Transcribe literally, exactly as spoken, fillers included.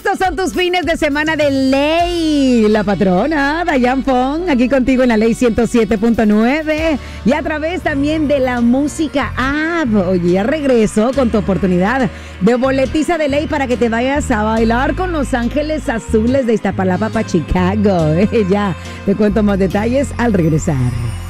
Estos son tus fines de semana de ley. La patrona, Dayan Fong, aquí contigo en la ley ciento siete punto nueve y a través también de la música app. Oye, ya regreso con tu oportunidad de boletiza de ley para que te vayas a bailar con Los Ángeles Azules de Iztapalapa para Chicago. Eh, ya, te cuento más detalles al regresar.